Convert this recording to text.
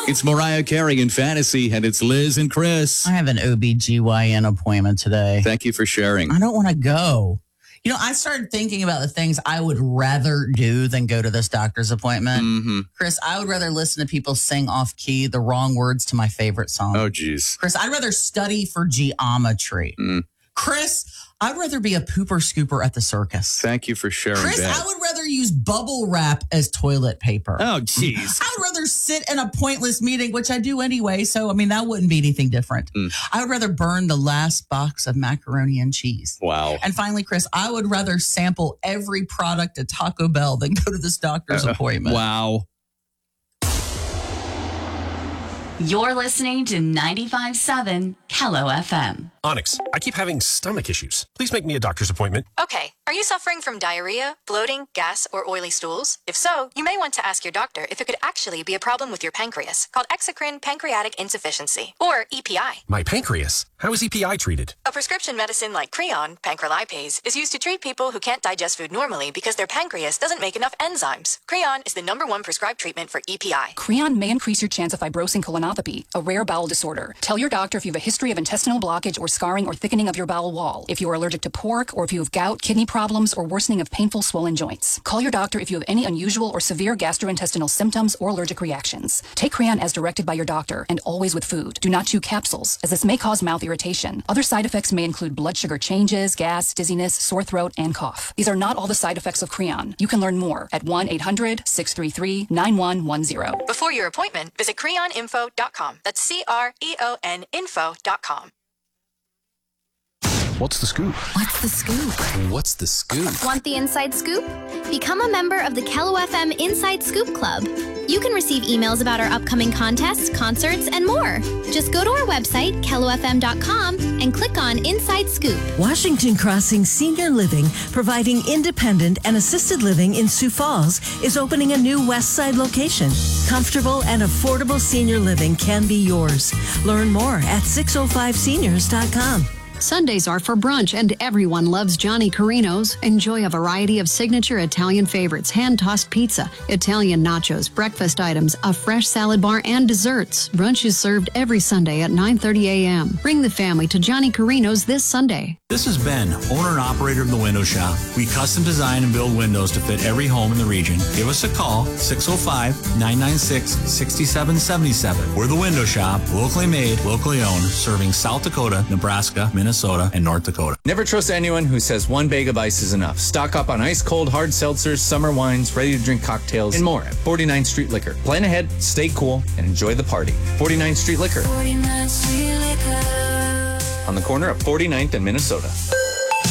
It's Mariah Carey in Fantasy, and it's Liz and Chris. I have an OBGYN appointment today. Thank you for sharing. I don't want to go. I started thinking about the things I would rather do than go to this doctor's appointment. Mm-hmm. Chris, I would rather listen to people sing off key the wrong words to my favorite song. Oh, geez. Chris, I'd rather study for geometry. Chris, I'd rather be a pooper scooper at the circus. Thank you for sharing Chris, that. I would rather use bubble wrap as toilet paper. Oh, jeez. I would rather sit in a pointless meeting, which I do anyway. So, that wouldn't be anything different. I would rather burn the last box of macaroni and cheese. Wow. And finally, Chris, I would rather sample every product at Taco Bell than go to this doctor's appointment. Wow. You're listening to 95.7 Kello FM. Onyx, I keep having stomach issues. Please make me a doctor's appointment. Okay. Are you suffering from diarrhea, bloating, gas, or oily stools? If so, you may want to ask your doctor if it could actually be a problem with your pancreas, called exocrine pancreatic insufficiency, or EPI. My pancreas? How is EPI treated? A prescription medicine like Creon, pancrelipase, is used to treat people who can't digest food normally because their pancreas doesn't make enough enzymes. Creon is the #1 prescribed treatment for EPI. Creon may increase your chance of fibrosing colonopathy, a rare bowel disorder. Tell your doctor if you have a history of intestinal blockage or scarring or thickening of your bowel wall, if you are allergic to pork, or if you have gout, kidney problems, or worsening of painful swollen joints. Call your doctor if you have any unusual or severe gastrointestinal symptoms or allergic reactions. Take Creon as directed by your doctor, and always with food. Do not chew capsules, as this may cause mouth irritation. Other side effects may include blood sugar changes, gas, dizziness, sore throat, and cough. These are not all the side effects of Creon. You can learn more at 1-800-633-9110. Before your appointment, visit creoninfo.com. That's CREON info.com. What's the scoop? What's the scoop? What's the scoop? Want the inside scoop? Become a member of the Kello FM Inside Scoop Club. You can receive emails about our upcoming contests, concerts, and more. Just go to our website, kellofm.com, and click on Inside Scoop. Washington Crossing Senior Living, providing independent and assisted living in Sioux Falls, is opening a new West Side location. Comfortable and affordable senior living can be yours. Learn more at 605seniors.com. Sundays are for brunch, and everyone loves Johnny Carino's. Enjoy a variety of signature Italian favorites, hand-tossed pizza, Italian nachos, breakfast items, a fresh salad bar, and desserts. Brunch is served every Sunday at 9:30 a.m. Bring the family to Johnny Carino's this Sunday. This is Ben, owner and operator of The Window Shop. We custom design and build windows to fit every home in the region. Give us a call, 605-996-6777. We're The Window Shop, locally made, locally owned, serving South Dakota, Nebraska, Minnesota, and North Dakota. Never trust anyone who says one bag of ice is enough. Stock up on ice-cold hard seltzers, summer wines, ready-to-drink cocktails, and more at 49th Street Liquor. Plan ahead, stay cool, and enjoy the party. 49th Street Liquor. 49th Street Liquor. On the corner of 49th and Minnesota.